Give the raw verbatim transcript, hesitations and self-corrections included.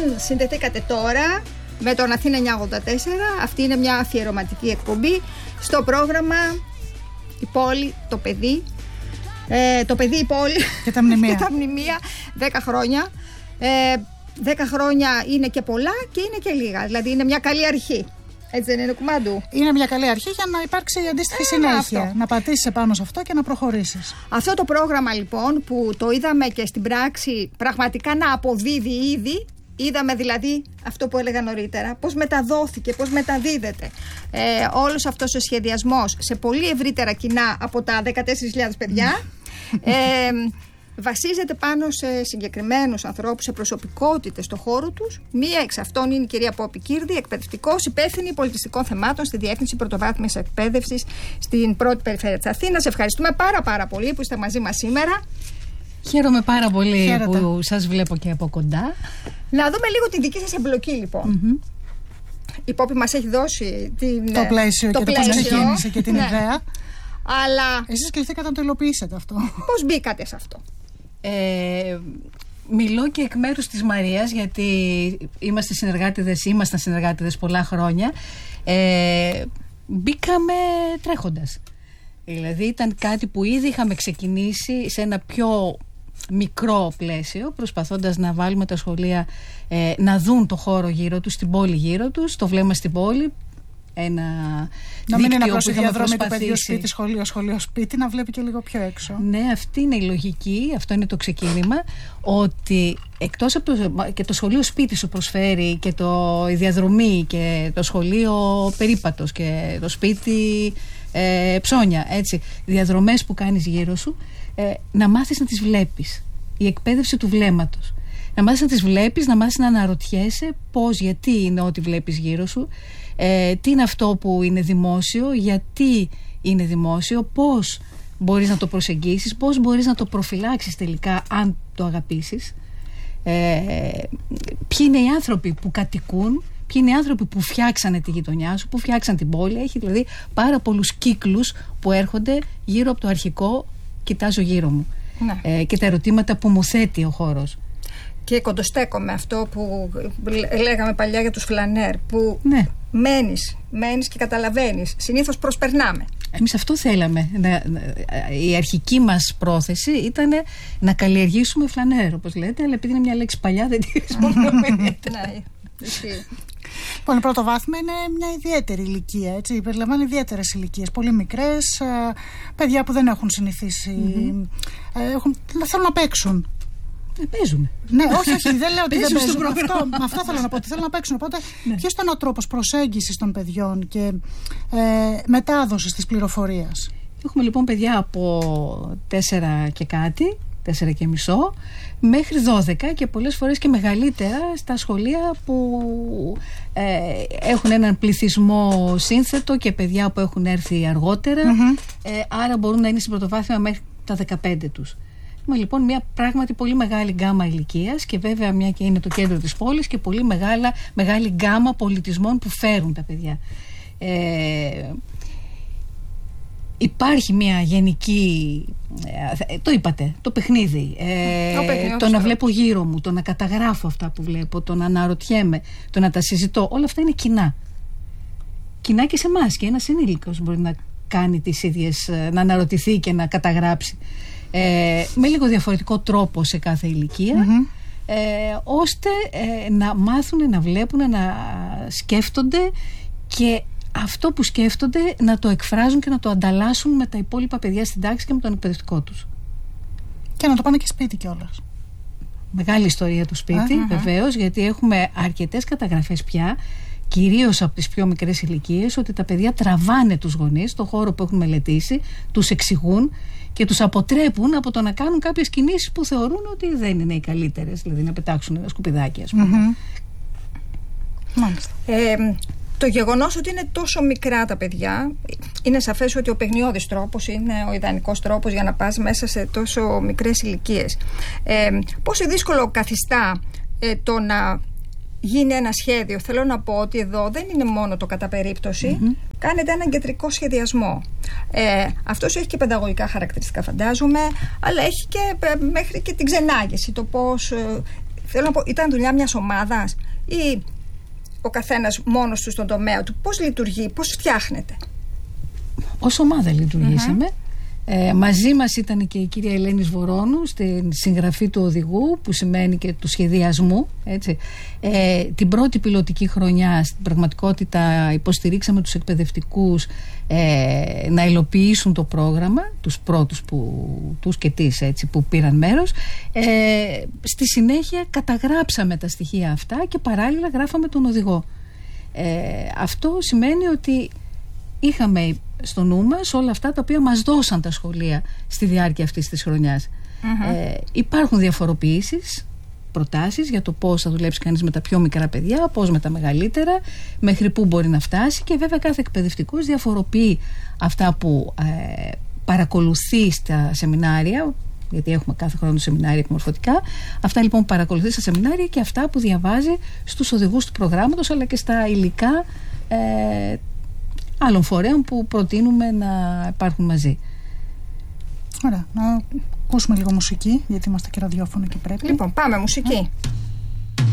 Αν συνδεθήκατε τώρα με τον Αθήνα εννιακόσια ογδόντα τέσσερα, αυτή είναι μια αφιερωματική εκπομπή στο πρόγραμμα «Η πόλη, το παιδί». Ε, το παιδί, η πόλη και τα μνημεία. Και τα μνημεία, δέκα χρόνια. Ε, δέκα χρόνια είναι και πολλά και είναι και λίγα. Δηλαδή είναι μια καλή αρχή. Έτσι δεν είναι, Κουμάντου? Είναι μια καλή αρχή για να υπάρξει η αντίστοιχη ε, συνέχεια. Αυτό. Να πατήσεις επάνω σε αυτό και να προχωρήσεις. Αυτό το πρόγραμμα λοιπόν που το είδαμε και στην πράξη πραγματικά να αποδίδει ήδη. Είδαμε δηλαδή αυτό που έλεγα νωρίτερα, πώς μεταδόθηκε, πώς μεταδίδεται ε, όλος αυτός ο σχεδιασμός σε πολύ ευρύτερα κοινά από τα δεκατέσσερις χιλιάδες παιδιά. ε, βασίζεται πάνω σε συγκεκριμένους ανθρώπους, σε προσωπικότητες στον χώρο τους. Μία εξ αυτών είναι η κυρία Πόπη Κύρδη, εκπαιδευτικός, υπεύθυνη πολιτιστικών θεμάτων στη Διεύθυνση Πρωτοβάθμιας Εκπαίδευσης στην πρώτη περιφέρεια της Αθήνας. Ευχαριστούμε πάρα πάρα πολύ που είστε μαζί μας σήμερα. Χαίρομαι πάρα πολύ. Χαίρετε. Που σας βλέπω και από κοντά. Να δούμε λίγο την δική σας εμπλοκή λοιπόν. Mm-hmm. Η Πόπη μας έχει δώσει την, το πλαίσιο το και πλαίσιο. το πώς ξεκίνησε και την ναι. ιδέα. Αλλά εσείς κληθήκατε να το υλοποιήσετε αυτό. Πώς μπήκατε σε αυτό? Ε, μιλώ και εκ μέρους της Μαρίας, γιατί είμαστε συνεργάτηδες, ήμασταν συνεργάτηδες πολλά χρόνια. Ε, μπήκαμε τρέχοντας. Δηλαδή ήταν κάτι που ήδη είχαμε ξεκινήσει σε ένα πιο μικρό πλαίσιο, προσπαθώντας να βάλουμε τα σχολεία ε, να δουν το χώρο γύρω τους, την πόλη γύρω τους, το βλέμμα στην πόλη. Ένα να μην είναι απλώς η διαδρομή του παιδιού σπίτι, σχολείο, σχολείο, σπίτι, να βλέπει και λίγο πιο έξω. Ναι, αυτή είναι η λογική, αυτό είναι το ξεκίνημα, ότι εκτός από το, και το σχολείο σπίτι σου προσφέρει και το, η διαδρομή και το σχολείο περίπατος και το σπίτι ε, ψώνια, έτσι, διαδρομές που κάνεις γύρω σου, ε, να μάθεις να τις βλέπεις. Η εκπαίδευση του βλέμματος. Να μάθεις να τις βλέπεις, να μάθεις να αναρωτιέσαι πώς, γιατί είναι ό,τι βλέπεις γύρω σου. Ε, τι είναι αυτό που είναι δημόσιο, γιατί είναι δημόσιο, πώς μπορείς να το προσεγγίσεις, πώς μπορείς να το προφυλάξεις τελικά αν το αγαπήσεις, ε, ποιοι είναι οι άνθρωποι που κατοικούν, ποιοι είναι οι άνθρωποι που φτιάξανε τη γειτονιά σου, που φτιάξαν την πόλη. Έχει δηλαδή πάρα πολλούς κύκλους που έρχονται γύρω από το αρχικό «κοιτάζω γύρω μου», ναι. ε, και τα ερωτήματα που μου θέτει ο χώρος. Και κοντοστέκω με αυτό που λέγαμε παλιά για τους φλανέρ, που ναι. μένεις, μένεις και καταλαβαίνεις. Συνήθως προσπερνάμε. Εμείς αυτό θέλαμε. Να, η αρχική μας πρόθεση ήταν να καλλιεργήσουμε φλανέρ, όπως λέτε, αλλά επειδή είναι μια λέξη παλιά δεν τη χρησιμοποιούμε. Ναι, ισχύει. Λοιπόν, η πρωτοβάθμια είναι μια ιδιαίτερη ηλικία, έτσι, περιλαμβάνει ιδιαίτερες ηλικίες, πολύ μικρές, παιδιά που δεν έχουν συνηθίσει, mm-hmm. έχουν, θέλουν να παίξουν. Ε, παίζουμε. Ναι, όχι, όχι, δεν λέω ότι δεν παίζουν. Αυτό, αυτό θέλω να πω, ότι θέλουν να παίξουν. Οπότε, ναι. Ποιος ήταν ο τρόπος προσέγγισης των παιδιών και ε, μετάδοσης της πληροφορίας? Έχουμε λοιπόν παιδιά από τέσσερα και κάτι, τέσσερα και μισό, μέχρι δώδεκα και πολλές φορές και μεγαλύτερα στα σχολεία που ε, έχουν έναν πληθυσμό σύνθετο και παιδιά που έχουν έρθει αργότερα, mm-hmm. ε, άρα μπορούν να είναι στην πρωτοβάθμια μέχρι τα δεκαπέντε τους. Έχουμε λοιπόν μια πράγματι πολύ μεγάλη γκάμα ηλικίας και βέβαια μια και είναι το κέντρο της πόλης και πολύ μεγάλα, μεγάλη γκάμα πολιτισμών που φέρουν τα παιδιά. Ε, υπάρχει μια γενική, ε, το είπατε, το παιχνίδι, ε, το, παιχνίδι το να βλέπω γύρω μου, το να καταγράφω αυτά που βλέπω, το να αναρωτιέμαι, το να τα συζητώ, όλα αυτά είναι κοινά. Κοινά και σε εμάς, και ένας ενήλικος μπορεί να κάνει τις ίδιες, να αναρωτηθεί και να καταγράψει. Ε, με λίγο διαφορετικό τρόπο σε κάθε ηλικία, mm-hmm. ε, ώστε ε, να μάθουν, να βλέπουν, να σκέφτονται και αυτό που σκέφτονται να το εκφράζουν και να το ανταλλάσσουν με τα υπόλοιπα παιδιά στην τάξη και με τον εκπαιδευτικό τους. Και να το πάνε και σπίτι κιόλας. Μεγάλη ιστορία του σπίτι, uh-huh. βεβαίως, γιατί έχουμε αρκετές καταγραφές πια, κυρίως από τις πιο μικρές ηλικίες, ότι τα παιδιά τραβάνε τους γονείς στο χώρο που έχουν μελετήσει, τους εξηγούν και τους αποτρέπουν από το να κάνουν κάποιες κινήσεις που θεωρούν ότι δεν είναι οι καλύτερες, δηλαδή να πετάξουν ένα σκουπιδάκι, ας πούμε. Mm-hmm. Μάλιστα. Ε, το γεγονός ότι είναι τόσο μικρά τα παιδιά, είναι σαφές ότι ο παιχνιώδης τρόπος είναι ο ιδανικός τρόπος για να πας μέσα σε τόσο μικρές ηλικίες. Ε, πόσο δύσκολο καθιστά ε, το να γίνει ένα σχέδιο? Θέλω να πω ότι εδώ δεν είναι μόνο το κατά περίπτωση, mm-hmm. κάνετε έναν κεντρικό σχεδιασμό. Ε, αυτός έχει και παιδαγωγικά χαρακτηριστικά, φαντάζομαι, αλλά έχει και ε, μέχρι και την ξενάγεση, το πώς ε, θέλω να πω, ήταν δουλειά μιας ομάδας ή ο καθένας μόνος του στον τομέα του? Πώς λειτουργεί, πώς φτιάχνεται? Ως ομάδα λειτουργήσαμε. Mm-hmm. Ε, μαζί μας ήταν και η κυρία Ελένη Βορώνου στην συγγραφή του οδηγού, που σημαίνει και του σχεδιασμού, έτσι. Ε, την πρώτη πιλωτική χρονιά στην πραγματικότητα υποστηρίξαμε τους εκπαιδευτικούς ε, να υλοποιήσουν το πρόγραμμα, τους πρώτους που, τους και τις, έτσι, που πήραν μέρος. Ε, στη συνέχεια καταγράψαμε τα στοιχεία αυτά και παράλληλα γράφαμε τον οδηγό. Ε, αυτό σημαίνει ότι είχαμε στο νου μας όλα αυτά τα οποία μας δώσαν τα σχολεία στη διάρκεια αυτής της χρονιάς. Mm-hmm. Ε, υπάρχουν διαφοροποιήσεις, προτάσεις για το πώς θα δουλέψει κανείς με τα πιο μικρά παιδιά, πώς με τα μεγαλύτερα, μέχρι πού μπορεί να φτάσει, και βέβαια κάθε εκπαιδευτικός διαφοροποιεί αυτά που ε, παρακολουθεί στα σεμινάρια, γιατί έχουμε κάθε χρόνο σεμινάρια εκμορφωτικά. Αυτά λοιπόν που παρακολουθεί στα σεμινάρια και αυτά που διαβάζει στους οδηγούς του προγράμματος, αλλά και στα υλικά ε, άλλων φορέων που προτείνουμε να υπάρχουν μαζί. Ωραία, να ακούσουμε λίγο μουσική, γιατί είμαστε και ραδιόφωνο και πρέπει. Λοιπόν, πάμε μουσική.